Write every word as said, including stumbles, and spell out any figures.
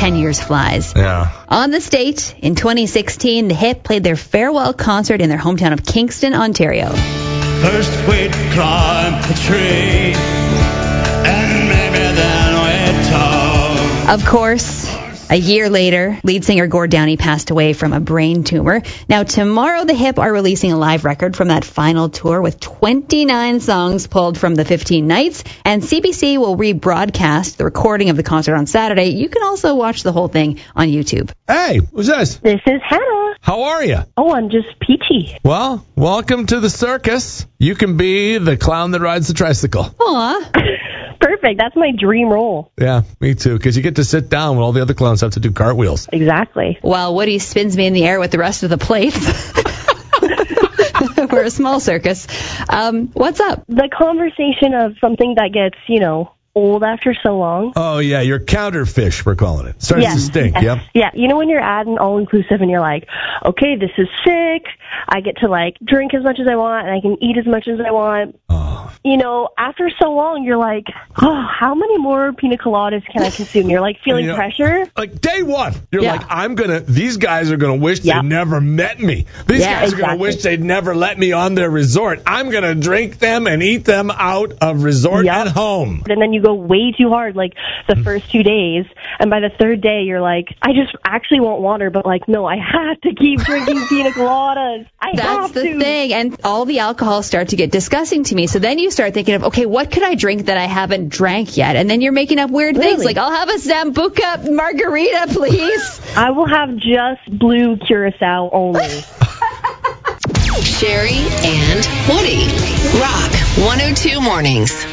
ten years flies. Yeah. On the state, in twenty sixteen, the Hip played their farewell concert in their hometown of Kingston, Ontario. First we'd climb a tree, and maybe then we'd talk. Of course, a year later, lead singer Gord Downie passed away from a brain tumor. Now, tomorrow, the Hip are releasing a live record from that final tour with twenty-nine songs pulled from the fifteen nights, and C B C will rebroadcast the recording of the concert on Saturday. You can also watch the whole thing on YouTube. Hey, who's this? This is Hannah. How are you? Oh, I'm just peachy. Well, welcome to the circus. You can be the clown that rides the tricycle. Aw. Perfect. That's my dream role. Yeah, me too, because you get to sit down when all the other clowns have to do cartwheels. Exactly. While Woody spins me in the air with the rest of the plates. We're a small circus. Um, what's up? The conversation of something that gets, you know, old after so long. Oh, yeah, your counterfish, we're calling it. Starts Yes. to stink, Yes. yep. Yeah, you know when you're at an all-inclusive and you're like, okay, this is sick. I get to, like, drink as much as I want and I can eat as much as I want. Oh. You know, after so long, you're like, oh, how many more pina coladas can I consume? You're, like, feeling You know, pressure. Like day one, you're Yeah. like, I'm going to, these guys are going to wish Yep. they never met me. These Yeah, guys are going exactly. to wish they'd never let me on their resort. I'm going to drink them and eat them out of resort Yep. and home. And then you go way too hard, like, the first two days. And by the third day, you're like, I just actually want water, but, like, no, I have to keep drinking pina coladas. I That's have the to. thing. And all the alcohol starts to get disgusting to me. So then you start thinking of, okay, what could I drink that I haven't drank yet? And then you're making up weird things Really? like, I'll have a Sambuca margarita, please. I will have just blue curacao only. Sherry and Woody. Rock one oh two Mornings.